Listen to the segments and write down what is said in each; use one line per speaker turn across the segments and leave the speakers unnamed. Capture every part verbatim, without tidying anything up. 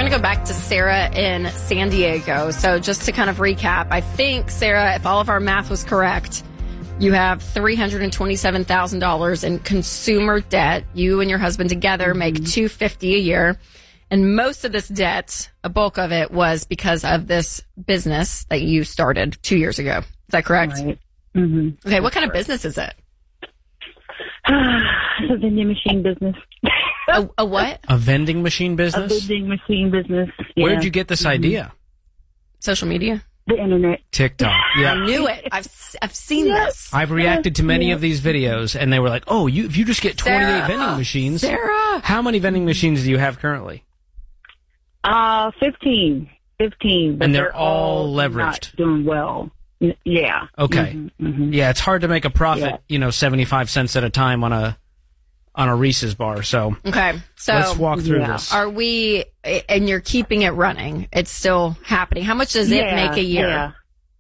going to go back to Sarah in San Diego. So just to kind of recap, I think, Sarah, if all of our math was correct, you have three hundred twenty-seven thousand dollars in consumer debt. You and your husband together make two hundred fifty thousand dollars a year. And most of this debt, a bulk of it, was because of this business that you started two years ago. Is that correct?
Right. Mm-hmm.
Okay,
That's
what kind
correct.
of business is it?
It's a vending machine business.
A, a what?
A vending machine
A
business?
vending machine business. Yeah.
Where did you get this
Mm-hmm.
idea?
Social media?
The internet.
TikTok. Yeah.
I knew it. I've s- I've seen
Yes.
this.
I've reacted to many
Yeah.
of these videos, and they were like, oh, you if you just get twenty-eight
Sarah.
vending machines.
Sarah!
How many vending machines do you have currently?
Uh, fifteen. Fifteen. But
And they're all
not
leveraged.
doing well. N- Yeah.
Okay.
Mm-hmm, mm-hmm.
Yeah, it's hard to make a profit,
Yeah.
you know, seventy-five cents at a time on a on a Reese's bar. So
Okay, so
let's walk through
yeah.
this.
are we, and you're keeping it running. It's still happening. How much does it
Yeah,
make a year?
yeah.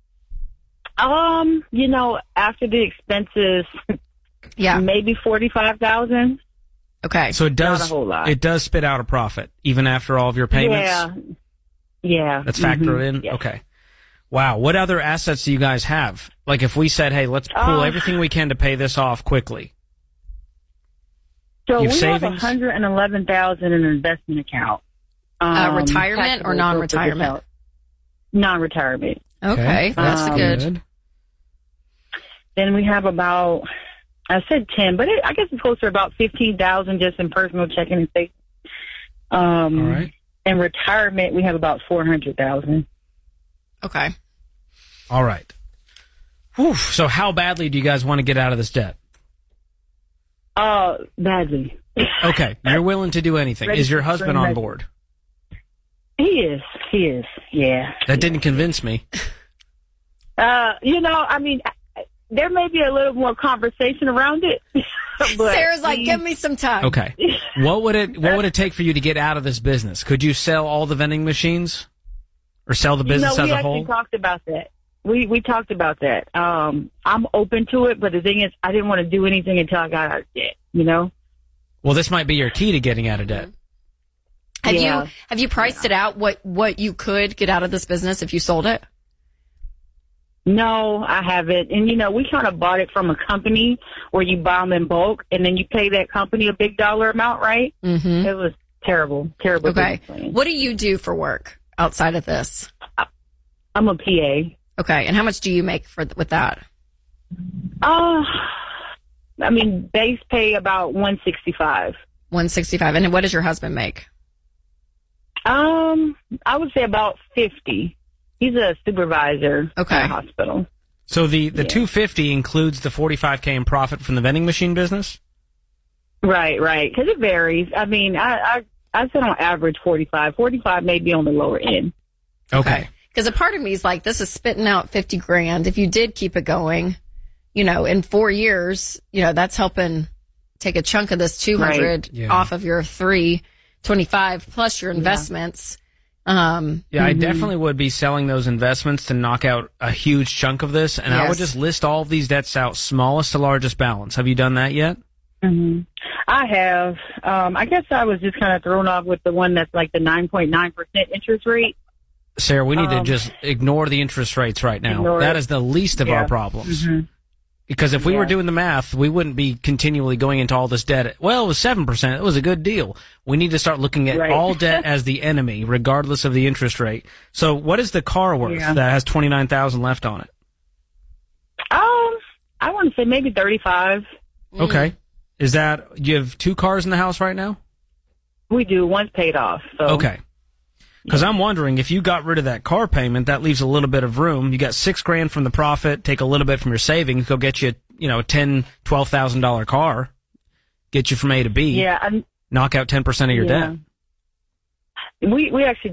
Um, you know, after the expenses,
Yeah.
maybe forty-five thousand.
Okay.
So it does
Not a whole lot.
it does spit out a profit even after all of your payments.
Yeah. Yeah.
That's factored
Mhm.
in.
Yes.
Okay. Wow. What other assets do you guys have? Like if we said, hey, let's pull
Uh,
everything we can to pay this off quickly.
So
You have
we have
savings?
one hundred eleven thousand in an investment account.
Uh,
Um,
retirement or
taxable
non-retirement?
brokerage account. Non-retirement.
Okay, that's
Um,
good.
Then we have about, I said ten, but it, I guess it's closer to about fifteen thousand just in personal checking and savings. Um,
All right.
In retirement, we have about four hundred thousand.
Okay.
All right. Whew. So how badly do you guys want to get out of this debt?
Uh, badly.
Okay. You're willing to do anything.
Ready
Is your
for
husband
extreme
on
measures.
board?
He is. He is. Yeah.
That didn't convince me.
Uh, you know, I mean, there may be a little more conversation around it. but
Sarah's like,
he-
give me some time.
Okay. What would it what would it take for you to get out of this business? Could you sell all the vending machines? Or sell the business
you know,
as
we
a
actually
whole?
talked about that. We we talked about that. Um, I'm open to it, but the thing is, I didn't want to do anything until I got out of debt. You know.
Well, this might be your key to getting out of debt.
Have
Yeah.
you have you priced it out what what you could get out of this business if you sold it?
No, I haven't. And you know, we kind of bought it from a company where you buy them in bulk, and then you pay that company a big dollar amount, right?
Mm-hmm.
It was terrible, terrible.
Okay.
business plan.
What do you do for work outside of this?
I'm a P A.
Okay, and how much do you make for with that?
Uh, I mean, base pay about one sixty-five.
one sixty-five. And what does your husband make?
Um, I would say about fifty. He's a supervisor
Okay.
at a hospital.
So the, the
Yeah.
two hundred fifty dollars includes the forty-five K in profit from the vending machine business?
Right, right. Because it varies. I mean, I, I I said on average forty-five. forty-five may be on the lower end.
Okay.
Because a part of me is like, this is spitting out fifty grand. If you did keep it going, you know, in four years, you know, that's helping take a chunk of this two hundred
Right. Yeah.
off of your three twenty-five plus your investments. Um,
Yeah, I definitely would be selling those investments to knock out a huge chunk of this, and I would
Yes.
just list all of these debts out, smallest to largest balance. Have you done that yet?
hmm I have. Um, I guess I was just kind of thrown off with the one that's like the nine point nine percent interest rate.
Sarah, we need to
Um,
just ignore the interest rates right now.
Ignore
That
it.
is the least of
Yeah.
our problems.
Mhm.
Because if we
Yeah.
were doing the math, we wouldn't be continually going into all this debt. Well, it was seven percent. It was a good deal. We need to start looking at
Right.
all debt as the enemy, regardless of the interest rate. So what is the car worth
Yeah.
that has twenty-nine thousand dollars left on it?
Um, I want to say maybe thirty-five.
Okay. Is that, you have two cars in the house right now?
We do. One's paid off. So
Okay. Because I'm wondering, if you got rid of that car payment, that leaves a little bit of room. You got six grand from the profit, take a little bit from your savings, go get you, you know, a ten, twelve thousand dollar car, get you from A to B,
Yeah, I'm,
knock out ten percent of your
yeah.
debt.
We we actually